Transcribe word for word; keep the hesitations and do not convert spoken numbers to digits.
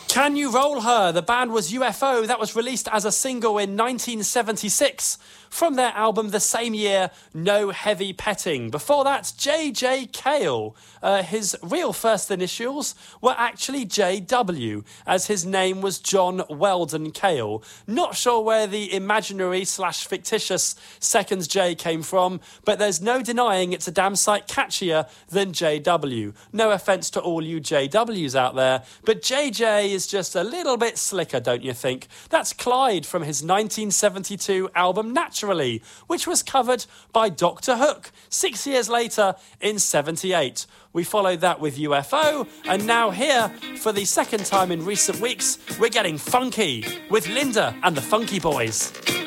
Can You Roll Her? The band was U F O. That was released as a single in nineteen seventy-six from their album the same year, No Heavy Petting. Before that, J J Cale. Uh, his real first initials were actually J W, as his name was John Weldon Cale. Not sure where the imaginary slash fictitious second J came from, but there's no denying it's a damn sight catchier than J W. No offence to all you J Ws out there, but J J is just a little bit slicker, don't you think? That's Clyde from his nineteen seventy-two album Naturally, which was covered by Doctor Hook six years later in seventy-eight. We followed that with U F O, and now here, for the second time in recent weeks, we're getting funky with Linda and the Funky Boys.